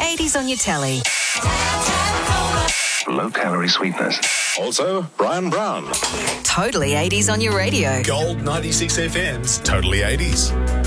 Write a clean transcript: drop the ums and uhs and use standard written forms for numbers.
80s on your telly. Low-calorie sweetness. Also, Brian Brown. Totally 80s on your radio. Gold 96 FM's Totally 80s.